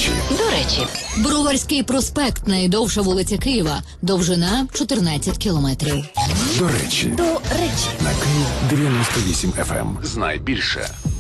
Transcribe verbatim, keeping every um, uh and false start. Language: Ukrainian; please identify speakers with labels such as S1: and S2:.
S1: речі.
S2: До речі.
S3: Броварський проспект – найдовша вулиця Києва. Довжина чотирнадцять кілометрів.
S1: До речі.
S2: До речі.
S1: На Київ дев'яносто вісім еф ем. Знай більше.